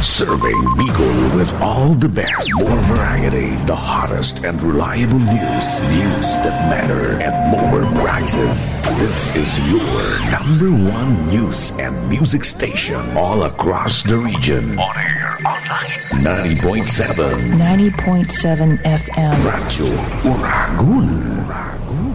Serving Bicol with all the best, more variety, the hottest and reliable news, views that matter, and more prizes. This is your #1 news and music station all across the region. On air, online, 90.7 FM. Radyo Uragun.